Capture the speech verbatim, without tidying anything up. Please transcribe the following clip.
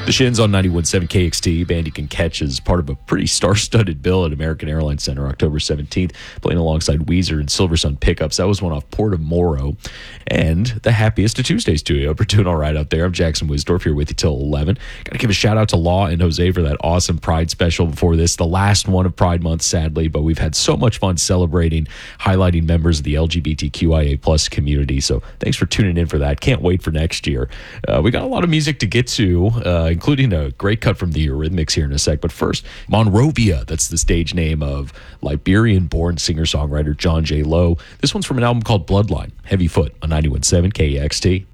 The Shins on ninety-one point seven K X T. Band you can catch as part of a pretty star-studded bill at American Airlines Center October seventeenth, playing alongside Weezer and Silver Sun Pickups. That was one off Port of Morrow. And the Happiest of Tuesdays to you. Hope you're doing all right out there. I'm Jackson Wisdorf here with you till eleven. Got to give a shout out to Law and Jose for that awesome Pride special before this. The last one of Pride Month, sadly, but we've had so much fun celebrating, highlighting members of the L G B T Q I A plus community. So thanks for tuning in for that. Can't wait for next year. Uh, we got a lot of music to get to, uh, including a great cut from the Eurythmics here in a sec. But first, Monrovia, that's the stage name of Liberian-born singer-songwriter John J. Lowe. This one's from an album called Bloodline. Heavy Foot on ninety-one point seven K X T.